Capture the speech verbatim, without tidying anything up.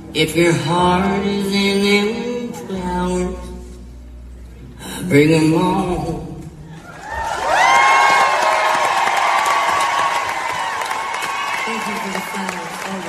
If your heart is in them flowers, bring them on.